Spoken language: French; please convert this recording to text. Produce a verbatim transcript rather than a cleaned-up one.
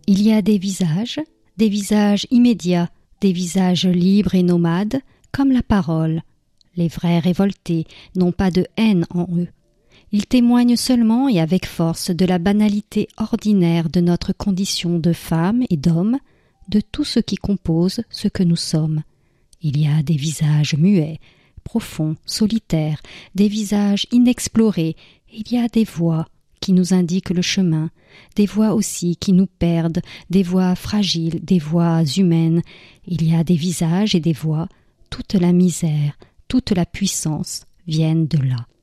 Il y a des visages, des visages immédiats, des visages libres et nomades, comme la parole. Les vrais révoltés n'ont pas de haine en eux. Ils témoignent seulement et avec force de la banalité ordinaire de notre condition de femme et d'homme, de tout ce qui compose ce que nous sommes. Il y a des visages muets, profonds, solitaires, des visages inexplorés, il y a des voix qui nous indiquent le chemin, des voix aussi qui nous perdent, des voix fragiles, des voix humaines. Il y a des visages et des voix, toute la misère, toute la puissance viennent de là.